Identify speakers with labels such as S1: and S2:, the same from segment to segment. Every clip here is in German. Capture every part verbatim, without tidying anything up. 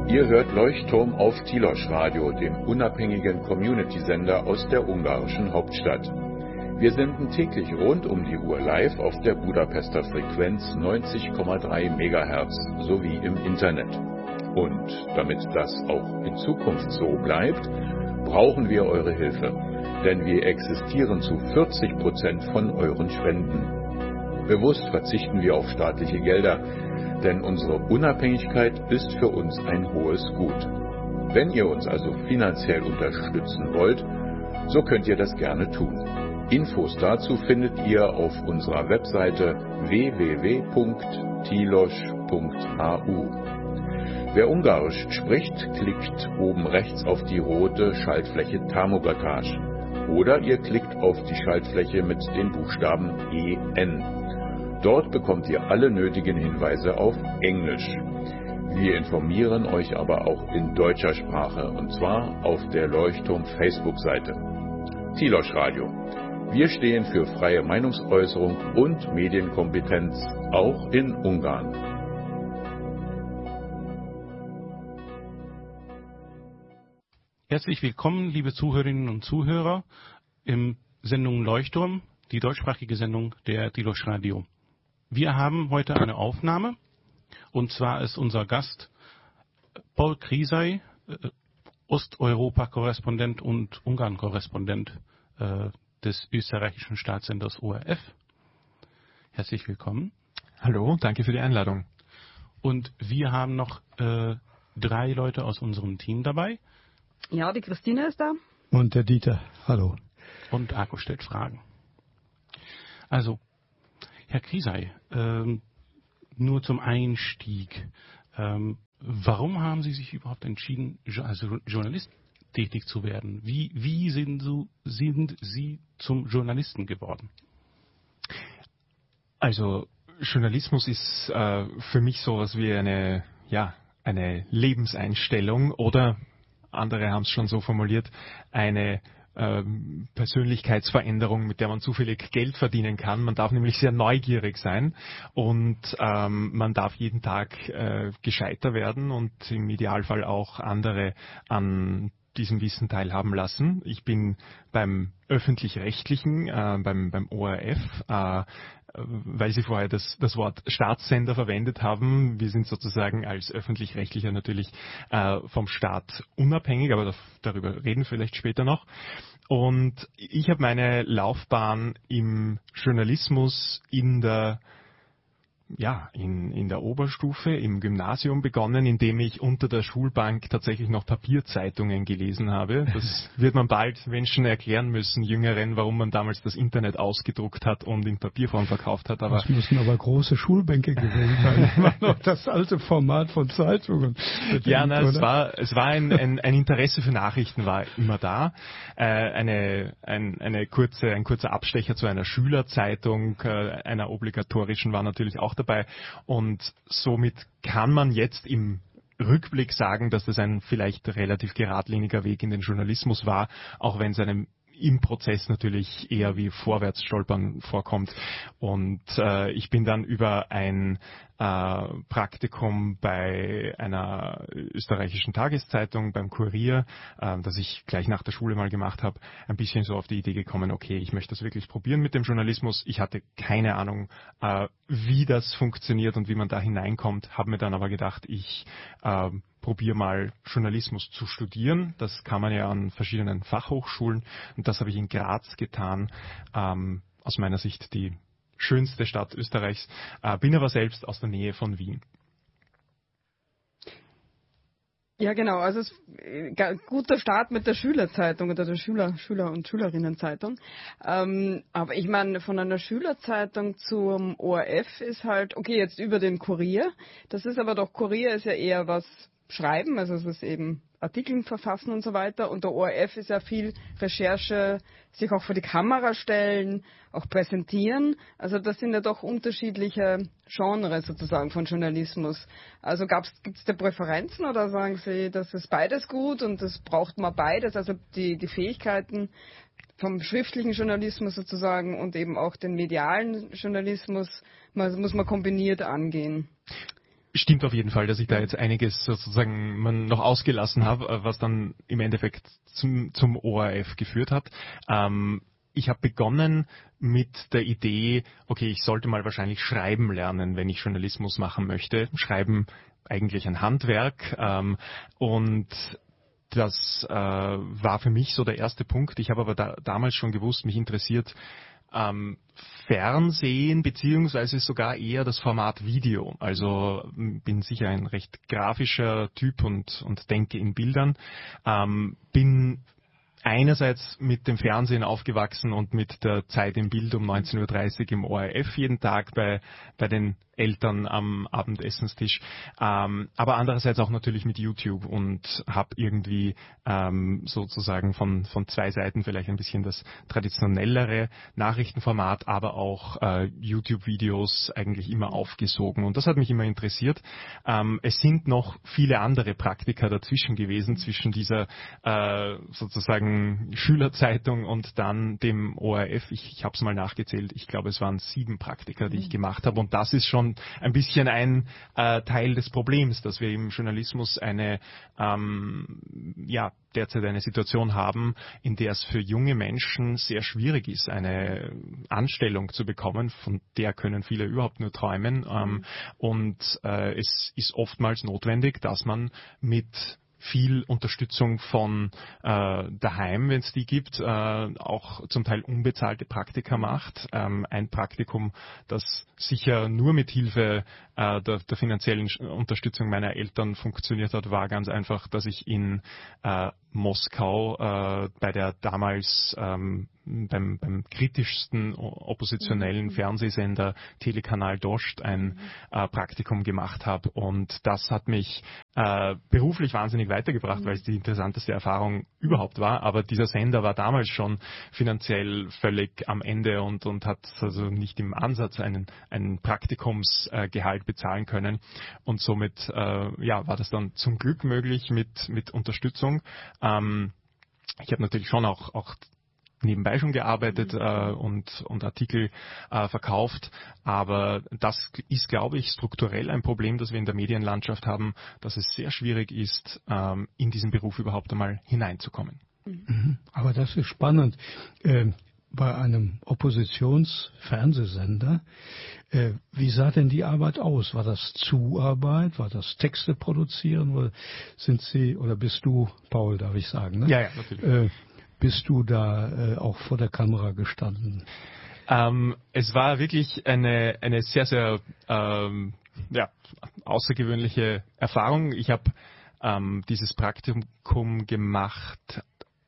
S1: Ihr hört Leuchtturm auf Tilos Radio, dem unabhängigen Community-Sender aus der ungarischen Hauptstadt. Wir senden täglich rund um die Uhr live auf der Budapester Frequenz neunzig Komma drei Megahertz sowie im Internet. Und damit das auch in Zukunft so bleibt, brauchen wir eure Hilfe, denn wir existieren zu vierzig Prozent von euren Spenden. Bewusst verzichten wir auf staatliche Gelder, denn unsere Unabhängigkeit ist für uns ein hohes Gut. Wenn ihr uns also finanziell unterstützen wollt, so könnt ihr das gerne tun. Infos dazu findet ihr auf unserer Webseite w w w punkt tilos punkt a u. Wer Ungarisch spricht, klickt oben rechts auf die rote Schaltfläche Támogatás oder ihr klickt auf die Schaltfläche mit den Buchstaben E N. Dort bekommt ihr alle nötigen Hinweise auf Englisch. Wir informieren euch aber auch in deutscher Sprache, und zwar auf der Leuchtturm-Facebook-Seite. Tilos Radio. Wir stehen für freie Meinungsäußerung und Medienkompetenz, auch in Ungarn.
S2: Herzlich willkommen, liebe Zuhörerinnen und Zuhörer, im Sendung Leuchtturm, die deutschsprachige Sendung der Tilos Radio. Wir haben heute eine Aufnahme, und zwar ist unser Gast Paul Krizai, äh, Osteuropa-Korrespondent und Ungarn-Korrespondent äh, des österreichischen Staatssenders O R F. Herzlich willkommen.
S3: Hallo, danke für die Einladung.
S2: Und wir haben noch äh, drei Leute aus unserem Team dabei.
S4: Ja, die Christine ist da.
S5: Und der Dieter. Hallo.
S2: Und Arco stellt Fragen. Also, Herr Krizai, ähm, nur zum Einstieg. Ähm, warum haben Sie sich überhaupt entschieden, als Journalist tätig zu werden? Wie, wie sind, so, sind Sie zum Journalisten geworden?
S3: Also, Journalismus ist äh, für mich sowas wie eine, ja, eine Lebenseinstellung oder, andere haben es schon so formuliert, eine ähm, Persönlichkeitsveränderung, mit der man zufällig Geld verdienen kann. Man darf nämlich sehr neugierig sein und ähm, man darf jeden Tag äh, gescheiter werden und im Idealfall auch andere an diesem Wissen teilhaben lassen. Ich bin beim Öffentlich-Rechtlichen, äh, beim, beim O R F, äh, weil Sie vorher das, das Wort Staatssender verwendet haben. Wir sind sozusagen als Öffentlich-Rechtlicher natürlich äh, vom Staat unabhängig, aber darüber reden wir vielleicht später noch. Und ich habe meine Laufbahn im Journalismus in der ja, in, in der Oberstufe, im Gymnasium begonnen, indem ich unter der Schulbank tatsächlich noch Papierzeitungen gelesen habe. Das wird man bald Menschen erklären müssen, Jüngeren, warum man damals das Internet ausgedruckt hat und in Papierform verkauft hat. Aber
S5: das müssen aber große Schulbänke gewesen sein. Das war noch das alte Format von Zeitungen.
S3: Ja, na, es war, es war ein, ein, ein Interesse für Nachrichten war immer da. Äh, eine, ein, eine kurze, ein kurzer Abstecher zu einer Schülerzeitung, äh, einer obligatorischen, war natürlich auch dabei, und somit kann man jetzt im Rückblick sagen, dass das ein vielleicht relativ geradliniger Weg in den Journalismus war, auch wenn es einem im Prozess natürlich eher wie Vorwärtsstolpern vorkommt. Und äh, ich bin dann über ein äh, Praktikum bei einer österreichischen Tageszeitung, beim Kurier, äh, das ich gleich nach der Schule mal gemacht habe, ein bisschen so auf die Idee gekommen, okay, ich möchte das wirklich probieren mit dem Journalismus. Ich hatte keine Ahnung, äh, wie das funktioniert und wie man da hineinkommt, habe mir dann aber gedacht, ich äh, probiere mal Journalismus zu studieren. Das kann man ja an verschiedenen Fachhochschulen, und das habe ich in Graz getan. Ähm, aus meiner Sicht die schönste Stadt Österreichs, äh, bin aber selbst aus der Nähe von Wien.
S4: Ja, genau. Also es ist ein guter Start mit der Schülerzeitung oder der Schüler, Schüler- und Schülerinnenzeitung. Ähm, aber ich meine, von einer Schülerzeitung zum O R F ist halt, okay, jetzt über den Kurier. Das ist aber doch, Kurier ist ja eher was schreiben, also es ist eben Artikeln verfassen und so weiter. Und der O R F ist ja viel Recherche, sich auch vor die Kamera stellen, auch präsentieren. Also das sind ja doch unterschiedliche Genres sozusagen von Journalismus. Also gibt es da Präferenzen oder sagen Sie, das ist beides gut und das braucht man beides, also die, die Fähigkeiten vom schriftlichen Journalismus sozusagen und eben auch den medialen Journalismus man, muss man kombiniert angehen?
S3: stimmt auf jeden Fall, dass ich da jetzt einiges sozusagen man noch ausgelassen habe, was dann im Endeffekt zum, zum O R F geführt hat. Ähm, ich habe begonnen mit der Idee, okay, ich sollte mal wahrscheinlich schreiben lernen, wenn ich Journalismus machen möchte. Schreiben eigentlich ein Handwerk ähm, und das äh, war für mich so der erste Punkt. Ich habe aber da, damals schon gewusst, mich interessiert ähm, Fernsehen beziehungsweise sogar eher das Format Video. Also bin sicher ein recht grafischer Typ und, und denke in Bildern. Ähm, bin einerseits mit dem Fernsehen aufgewachsen und mit der Zeit im Bild um neunzehn Uhr dreißig im O R F jeden Tag bei, bei den Eltern am Abendessenstisch, ähm, aber andererseits auch natürlich mit YouTube und habe irgendwie ähm, sozusagen von, von zwei Seiten vielleicht ein bisschen das traditionellere Nachrichtenformat, aber auch äh, YouTube-Videos eigentlich immer aufgesogen und das hat mich immer interessiert. Ähm, es sind noch viele andere Praktika dazwischen gewesen, zwischen dieser äh, sozusagen Schülerzeitung und dann dem O R F. Ich, ich habe es mal nachgezählt, ich glaube es waren sieben Praktika, die ich gemacht habe und das ist schon ein bisschen ein äh, Teil des Problems, dass wir im Journalismus eine ähm, ja derzeit eine Situation haben, in der es für junge Menschen sehr schwierig ist, eine Anstellung zu bekommen, von der können viele überhaupt nur träumen. Ähm, und äh, es ist oftmals notwendig, dass man mit viel Unterstützung von äh, daheim, wenn es die gibt, äh, auch zum Teil unbezahlte Praktika macht. Ähm, ein Praktikum, das sicher nur mit Hilfe äh, der, der finanziellen Unterstützung meiner Eltern funktioniert hat, war ganz einfach, dass ich in äh, Moskau äh, bei der damals ähm, beim, beim kritischsten oppositionellen Fernsehsender Telekanal Dost ein äh, Praktikum gemacht habe und das hat mich äh, beruflich wahnsinnig weitergebracht, weil es die interessanteste Erfahrung überhaupt war, aber dieser Sender war damals schon finanziell völlig am Ende und, und hat also nicht im Ansatz einen, einen Praktikumsgehalt äh, bezahlen können und somit äh, ja, war das dann zum Glück möglich mit, mit Unterstützung. Ähm, ich habe natürlich schon auch, auch nebenbei schon gearbeitet äh, und, und Artikel äh, verkauft, aber das ist, glaube ich, strukturell ein Problem, das wir in der Medienlandschaft haben, dass es sehr schwierig ist, ähm, in diesen Beruf überhaupt einmal hineinzukommen.
S5: Mhm. Aber das ist spannend. Äh, bei einem Oppositionsfernsehsender, äh, wie sah denn die Arbeit aus? War das Zuarbeit? War das Texte produzieren? Oder sind Sie, oder bist du, Paul, darf ich sagen, ne?
S3: Ja, ja, natürlich.
S5: Äh, bist du da äh, auch vor der Kamera gestanden?
S3: Ähm, es war wirklich eine, eine sehr, sehr ähm, ja, außergewöhnliche Erfahrung. Ich habe ähm, dieses Praktikum gemacht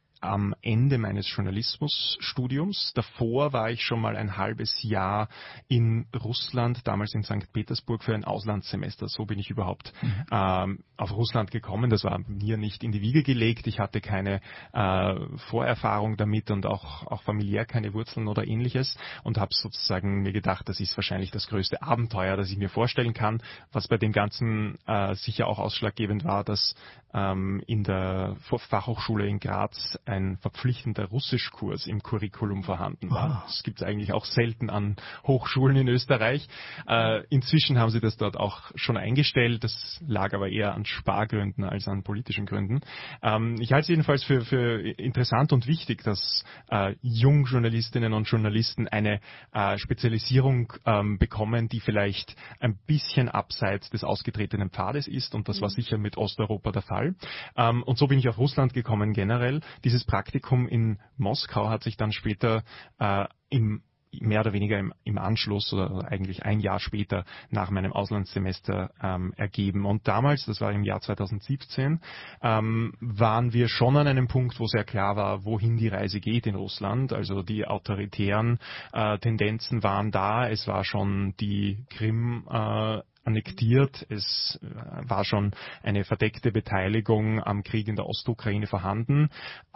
S3: am Ende meines Journalismusstudiums. Davor war ich schon mal ein halbes Jahr in Russland, damals in Sankt Petersburg für ein Auslandssemester. So bin ich überhaupt mhm. ähm, auf Russland gekommen. Das war mir nicht in die Wiege gelegt. Ich hatte keine äh, Vorerfahrung damit und auch, auch familiär keine Wurzeln oder Ähnliches und habe sozusagen mir gedacht, das ist wahrscheinlich das größte Abenteuer, das ich mir vorstellen kann. Was bei dem Ganzen äh, sicher auch ausschlaggebend war, dass ähm, in der Fachhochschule in Graz ein verpflichtender Russischkurs im Curriculum vorhanden war. Das gibt es eigentlich auch selten an Hochschulen in Österreich. Äh, inzwischen haben sie das dort auch schon eingestellt. Das lag aber eher an Spargründen als an politischen Gründen. Ähm, ich halte es jedenfalls für, für interessant und wichtig, dass äh, Jungjournalistinnen und Journalisten eine äh, Spezialisierung ähm, bekommen, die vielleicht ein bisschen abseits des ausgetretenen Pfades ist. Und das war sicher mit Osteuropa der Fall. Ähm, und so bin ich auf Russland gekommen generell. Dieses Praktikum in Moskau hat sich dann später äh, im mehr oder weniger im, im Anschluss oder eigentlich ein Jahr später nach meinem Auslandssemester ähm, ergeben. Und damals, das war im Jahr zweitausendsiebzehn, ähm, waren wir schon an einem Punkt, wo sehr klar war, wohin die Reise geht in Russland. Also die autoritären äh, Tendenzen waren da. Es war schon die Krim äh, annektiert. Es war schon eine verdeckte Beteiligung am Krieg in der Ostukraine vorhanden.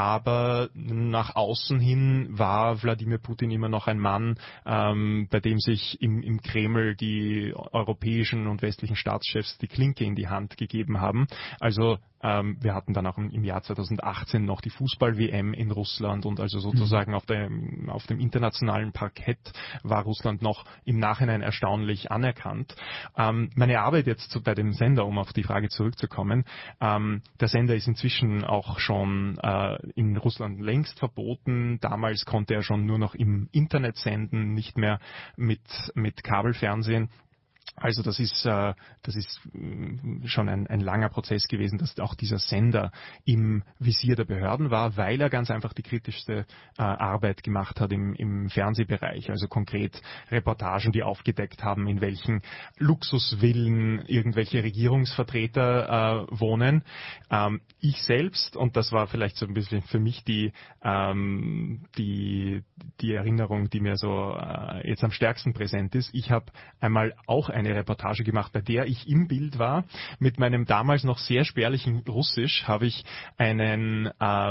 S3: Aber nach außen hin war Wladimir Putin immer noch ein Mann, ähm, bei dem sich im, im Kreml die europäischen und westlichen Staatschefs die Klinke in die Hand gegeben haben. Also Ähm, wir hatten dann auch im Jahr zweitausendachtzehn noch die Fußball-W M in Russland und also sozusagen mhm. auf dem, auf dem internationalen Parkett war Russland noch im Nachhinein erstaunlich anerkannt. Ähm, meine Arbeit jetzt so bei dem Sender, um auf die Frage zurückzukommen, ähm, der Sender ist inzwischen auch schon äh, in Russland längst verboten. Damals konnte er schon nur noch im Internet senden, nicht mehr mit, mit Kabelfernsehen. Also das ist, äh, das ist schon ein, ein langer Prozess gewesen, dass auch dieser Sender im Visier der Behörden war, weil er ganz einfach die kritischste äh, Arbeit gemacht hat im, im Fernsehbereich. Also konkret Reportagen, die aufgedeckt haben, in welchen Luxusvillen irgendwelche Regierungsvertreter äh, wohnen. Ähm, ich selbst, und das war vielleicht so ein bisschen für mich die, ähm, die, die Erinnerung, die mir so äh, jetzt am stärksten präsent ist, ich habe einmal auch eine Reportage gemacht, bei der ich im Bild war. Mit meinem damals noch sehr spärlichen Russisch habe ich einen äh,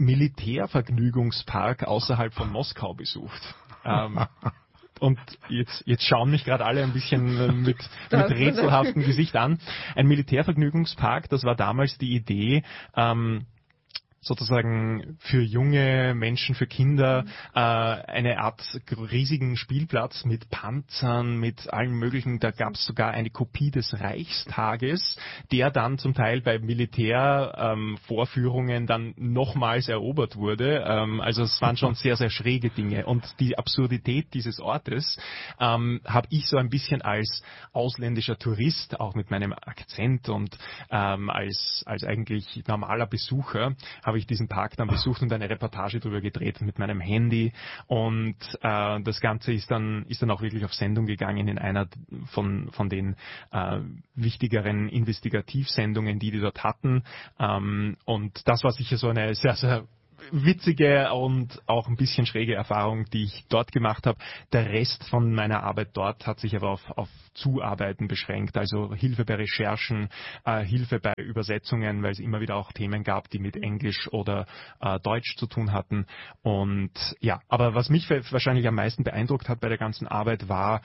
S3: Militärvergnügungspark außerhalb von Moskau besucht. Ähm, und jetzt, jetzt schauen mich gerade alle ein bisschen mit, mit rätselhaftem Gesicht an. Ein Militärvergnügungspark, das war damals die Idee, ähm, sozusagen für junge Menschen, für Kinder äh, eine Art riesigen Spielplatz mit Panzern, mit allen möglichen. Da gab es sogar eine Kopie des Reichstages, der dann zum Teil bei Militärvorführungen ähm, dann nochmals erobert wurde. Ähm, also es waren schon sehr, sehr schräge Dinge. Und die Absurdität dieses Ortes ähm, habe ich so ein bisschen als ausländischer Tourist, auch mit meinem Akzent und ähm, als, als eigentlich normaler Besucher, habe ich diesen Park dann besucht und eine Reportage darüber gedreht mit meinem Handy und äh, das Ganze ist dann ist dann auch wirklich auf Sendung gegangen in einer von von den äh, wichtigeren Investigativsendungen, die die dort hatten, ähm, und das war sicher so eine sehr, sehr witzige und auch ein bisschen schräge Erfahrung, die ich dort gemacht habe. Der Rest von meiner Arbeit dort hat sich aber auf, auf Zuarbeiten beschränkt, also Hilfe bei Recherchen, äh, Hilfe bei Übersetzungen, weil es immer wieder auch Themen gab, die mit Englisch oder äh, Deutsch zu tun hatten. Und ja, aber was mich wahrscheinlich am meisten beeindruckt hat bei der ganzen Arbeit war,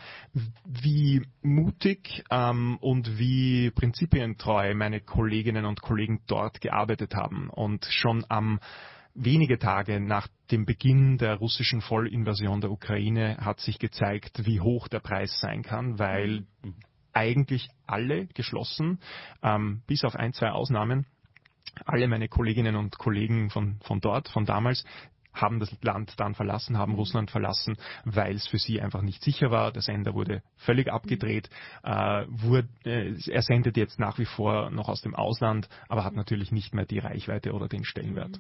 S3: wie mutig ähm, und wie prinzipientreu meine Kolleginnen und Kollegen dort gearbeitet haben und schon am wenige Tage nach dem Beginn der russischen Vollinvasion der Ukraine hat sich gezeigt, wie hoch der Preis sein kann, weil eigentlich alle geschlossen, ähm, bis auf ein, zwei Ausnahmen, alle meine Kolleginnen und Kollegen von, von dort, von damals, haben das Land dann verlassen, haben Russland verlassen, weil es für sie einfach nicht sicher war. Der Sender wurde völlig abgedreht. Äh, wurde, äh, er sendet jetzt nach wie vor noch aus dem Ausland, aber hat natürlich nicht mehr die Reichweite oder den Stellenwert.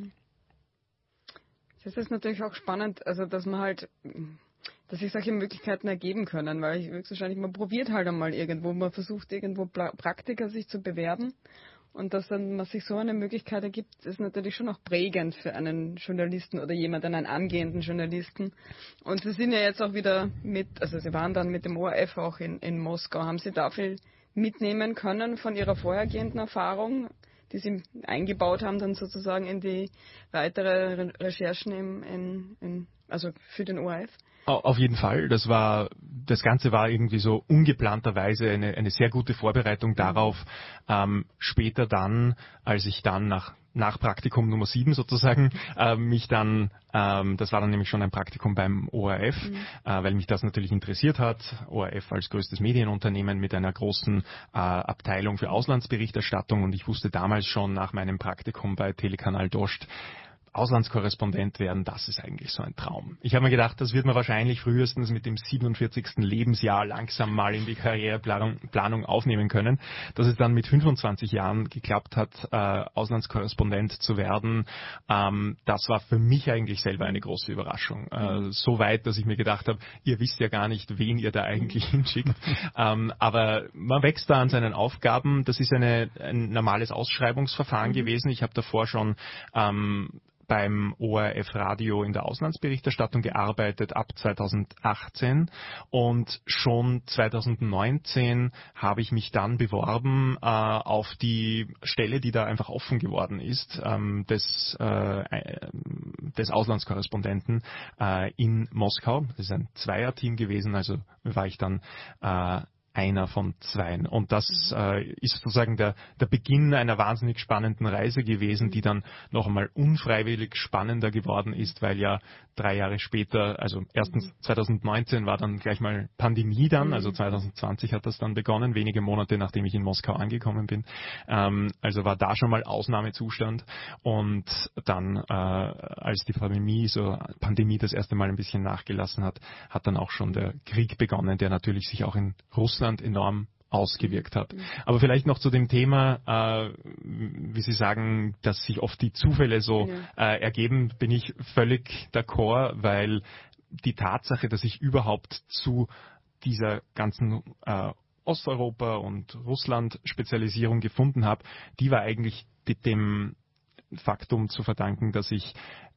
S4: Das ist natürlich auch spannend, also dass man halt, dass sich solche Möglichkeiten ergeben können, weil ich höchstwahrscheinlich, man probiert halt einmal irgendwo, man versucht irgendwo Praktika sich zu bewerben. Und dass dann man sich so eine Möglichkeit ergibt, ist natürlich schon auch prägend für einen Journalisten oder jemanden, einen angehenden Journalisten. Und Sie sind ja jetzt auch wieder mit, also Sie waren dann mit dem O R F auch in, in Moskau. Haben Sie da viel mitnehmen können von Ihrer vorhergehenden Erfahrung, die Sie eingebaut haben dann sozusagen in die weitere Re- Recherchen im, in, in, also für den O R F?
S3: Auf jeden Fall. Das war, das Ganze war irgendwie so ungeplanterweise eine, eine sehr gute Vorbereitung darauf, ähm, später dann, als ich dann nach, nach Praktikum Nummer sieben sozusagen, äh, mich dann, ähm, das war dann nämlich schon ein Praktikum beim O R F, mhm. äh, weil mich das natürlich interessiert hat. O R F als größtes Medienunternehmen mit einer großen äh, Abteilung für Auslandsberichterstattung und ich wusste damals schon nach meinem Praktikum bei Telekanal Dost, Auslandskorrespondent werden, das ist eigentlich so ein Traum. Ich habe mir gedacht, das wird man wahrscheinlich frühestens mit dem siebenundvierzigsten Lebensjahr langsam mal in die Karriereplanung Planung aufnehmen können. Dass es dann mit fünfundzwanzig Jahren geklappt hat, äh, Auslandskorrespondent zu werden, ähm, das war für mich eigentlich selber eine große Überraschung. Äh, so weit, dass ich mir gedacht habe, ihr wisst ja gar nicht, wen ihr da eigentlich hinschickt. ähm, aber man wächst da an seinen Aufgaben. Das ist eine, ein normales Ausschreibungsverfahren gewesen. Ich habe davor schon ähm, beim O R F Radio in der Auslandsberichterstattung gearbeitet ab zweitausendachtzehn und schon zweitausendneunzehn habe ich mich dann beworben äh, auf die Stelle, die da einfach offen geworden ist, ähm, des, äh, des Auslandskorrespondenten äh, in Moskau. Das ist ein Zweierteam gewesen, also war ich dann äh, einer von zweien. Und das äh, ist sozusagen der, der Beginn einer wahnsinnig spannenden Reise gewesen, die dann noch einmal unfreiwillig spannender geworden ist, weil ja drei Jahre später, also erstens zwanzig neunzehn war dann gleich mal Pandemie dann, also zwanzig zwanzig hat das dann begonnen, wenige Monate nachdem ich in Moskau angekommen bin. Ähm, also war da schon mal Ausnahmezustand. Und dann, äh, als die Pandemie, so Pandemie das erste Mal ein bisschen nachgelassen hat, hat dann auch schon der Krieg begonnen, der natürlich sich auch in Russland enorm ausgewirkt hat. Aber vielleicht noch zu dem Thema, äh, wie Sie sagen, dass sich oft die Zufälle so ja. äh, ergeben, bin ich völlig d'accord, weil die Tatsache, dass ich überhaupt zu dieser ganzen äh, Osteuropa- und Russland-Spezialisierung gefunden habe, die war eigentlich dem Faktum zu verdanken, dass ich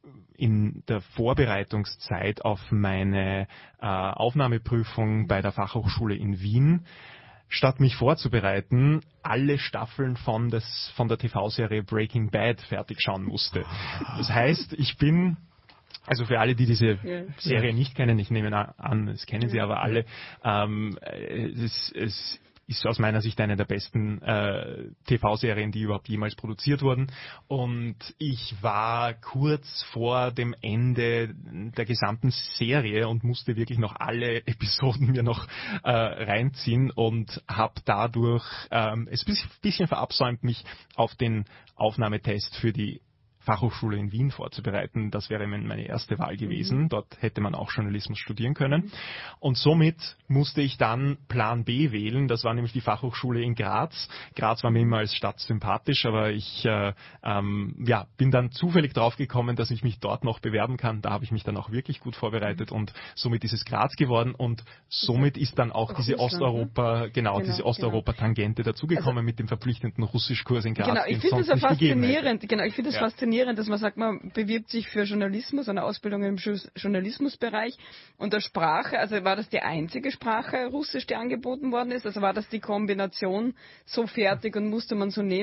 S3: in der Vorbereitungszeit auf meine äh, Aufnahmeprüfung bei der Fachhochschule in Wien, statt mich vorzubereiten, alle Staffeln von, des, von der T V-Serie Breaking Bad fertig schauen musste. Das heißt, ich bin, also für alle, die diese yeah. Serie nicht kennen, ich nehme an, es kennen sie aber alle, ähm, es, es ist aus meiner Sicht eine der besten äh, T V-Serien, die überhaupt jemals produziert wurden. Und ich war kurz vor dem Ende der gesamten Serie und musste wirklich noch alle Episoden mir noch äh, reinziehen und habe dadurch ähm, es ein bisschen verabsäumt, mich auf den Aufnahmetest für die Fachhochschule in Wien vorzubereiten. Das wäre meine erste Wahl gewesen. Mhm. Dort hätte man auch Journalismus studieren können. Mhm. Und somit musste ich dann Plan B wählen. Das war nämlich die Fachhochschule in Graz. Graz war mir immer als Stadt sympathisch, aber ich äh, ähm, ja, bin dann zufällig draufgekommen, dass ich mich dort noch bewerben kann. Da habe ich mich dann auch wirklich gut vorbereitet mhm. und somit ist es Graz geworden und somit ist dann auch, auch diese Russland, Osteuropa, ne? genau, genau, diese Osteuropa-Tangente dazugekommen also, mit dem verpflichtenden Russischkurs in Graz.
S4: Genau, ich finde das ja faszinierend. Genau, ich finde das ja. faszinierend. dass man sagt, man bewirbt sich für Journalismus, eine Ausbildung im Journalismusbereich und der Sprache, also war das die einzige Sprache Russisch, die angeboten worden ist? Also war das die Kombination so fertig und musste man so nehmen?